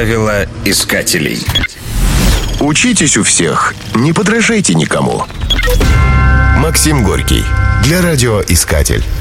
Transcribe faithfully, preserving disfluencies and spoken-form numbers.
Правила искателей. Учитесь у всех, не подражайте никому. Максим Горький для радиоискатель.